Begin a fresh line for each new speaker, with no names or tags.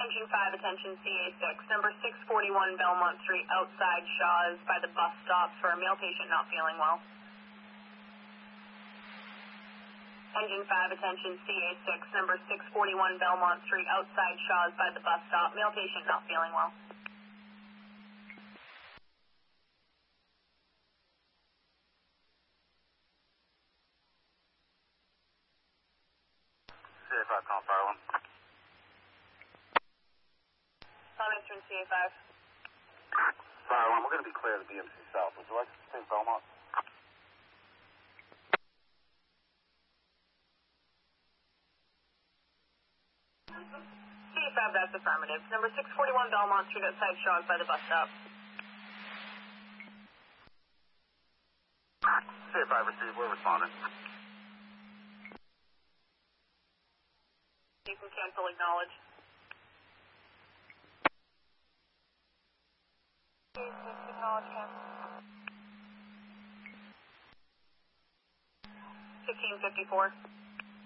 Engine 5, attention CA6, number 641 Belmont Street, outside Shaw's by the bus stop for a male patient not feeling well. Engine 5, attention CA6, number 641 Belmont Street, outside Shaw's by the bus stop, male patient not feeling well.
CA5, call Fire 1.
Eastern CA5.
Fire 1, we're going to be clear of the BMC South. Would you like to take Belmont?
CA5, that's affirmative. Number 641 Belmont Street, outside Shaw's by the bus stop.
CA5 received, we're responding.
You can cancel, acknowledge. Acknowledge, cancel. 1554.